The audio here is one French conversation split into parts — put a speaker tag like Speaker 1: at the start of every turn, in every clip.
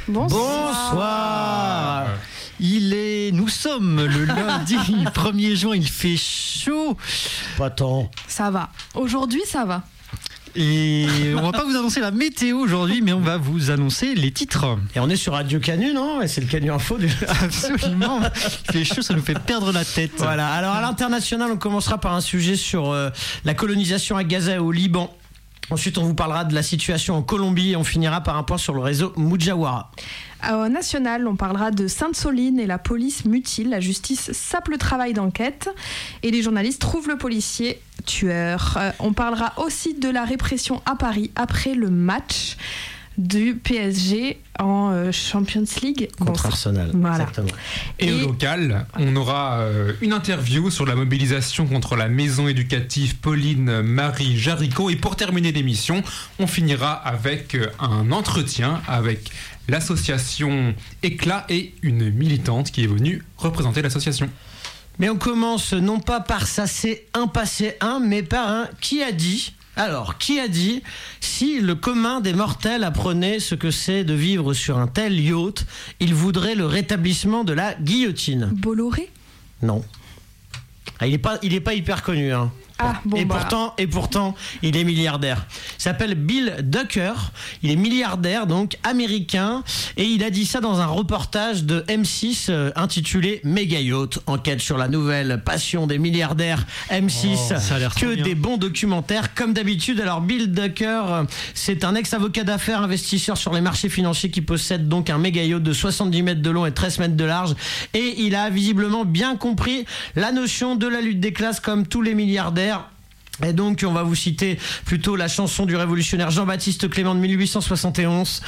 Speaker 1: Bonsoir. Nous sommes le lundi 1er juin, il fait chaud.
Speaker 2: Pas tant.
Speaker 3: Ça va. Aujourd'hui, ça va.
Speaker 1: Et on va pas vous annoncer la météo aujourd'hui, mais on va vous annoncer les titres.
Speaker 2: Et on est sur Radio Canu, non ? Et c'est le Canu Info.
Speaker 1: Absolument. Il fait chaud, ça nous fait perdre la tête.
Speaker 2: Voilà. Alors à l'international, on commencera par un sujet sur la colonisation à Gaza et au Liban. Ensuite, on vous parlera de la situation en Colombie et on finira par un point sur le réseau Mujawara.
Speaker 3: Au national, on parlera de Sainte-Soline et la police mutile. La justice sape le travail d'enquête et les journalistes trouvent le policier tueur. On parlera aussi de la répression à Paris après le match du PSG en Champions League
Speaker 2: contre Arsenal.
Speaker 3: Voilà.
Speaker 2: Exactement.
Speaker 4: Et au local, on aura une interview sur la mobilisation contre la maison éducative Pauline-Marie Jaricot. Et pour terminer l'émission, on finira avec un entretien avec l'association Éclat et une militante qui est venue représenter l'association.
Speaker 2: Mais on commence non pas par ça c'est un passé un, mais par un qui a dit. Alors, qui a dit si le commun des mortels apprenait ce que c'est de vivre sur un tel yacht, il voudrait le rétablissement de la guillotine ?
Speaker 3: Bolloré ?
Speaker 2: Non. Ah, il est pas hyper connu, hein.
Speaker 3: Ah, bon,
Speaker 2: Et pourtant, il est milliardaire. Il s'appelle Bill Ducker. Il est milliardaire, donc américain. Et il a dit ça dans un reportage de M6 intitulé Méga Yacht. Enquête sur la nouvelle passion des milliardaires. M6.
Speaker 1: Ça a l'air
Speaker 2: que
Speaker 1: bien.
Speaker 2: des bons documentaires, comme d'habitude. Alors, Bill Ducker, c'est un ex-avocat d'affaires, investisseur sur les marchés financiers qui possède donc un méga yacht de 70 mètres de long et 13 mètres de large. Et il a visiblement bien compris la notion de la lutte des classes comme tous les milliardaires. Et donc, on va vous citer plutôt la chanson du révolutionnaire Jean-Baptiste Clément de 1871,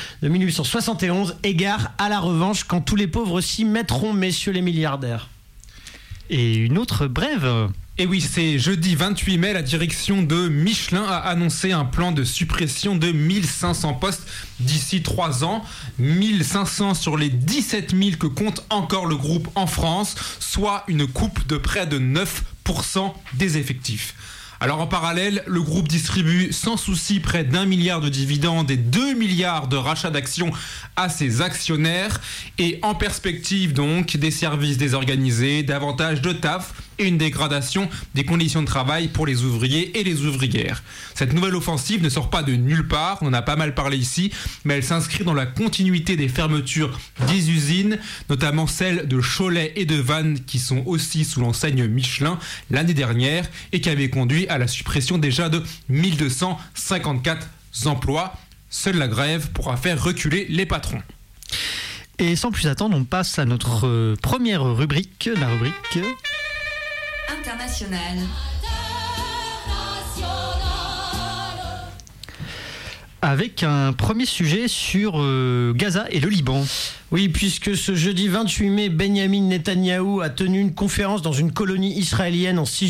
Speaker 2: Égard à la revanche quand tous les pauvres s'y mettront, messieurs les milliardaires.
Speaker 1: Et une autre brève.
Speaker 4: Et oui, c'est jeudi 28 mai, la direction de Michelin a annoncé un plan de suppression de 1500 postes d'ici 3 ans. 1500 sur les 17 000 que compte encore le groupe en France, soit une coupe de près de 9% des effectifs. Alors en parallèle, le groupe distribue sans souci près d'1 milliard de dividendes et 2 milliards de rachats d'actions à ses actionnaires. Et en perspective donc, des services désorganisés, davantage de taf et une dégradation des conditions de travail pour les ouvriers et les ouvrières. Cette nouvelle offensive ne sort pas de nulle part, on en a pas mal parlé ici, mais elle s'inscrit dans la continuité des fermetures des usines, notamment celles de Cholet et de Vannes qui sont aussi sous l'enseigne Michelin l'année dernière et qui avaient conduit à la suppression déjà de 1254 emplois. Seule la grève pourra faire reculer les patrons.
Speaker 1: Et sans plus attendre, on passe à notre première rubrique, la rubrique
Speaker 5: internationale.
Speaker 1: Avec un premier sujet sur Gaza et le Liban.
Speaker 2: Oui, puisque ce jeudi 28 mai, Benyamin Netanyahou a tenu une conférence dans une colonie israélienne en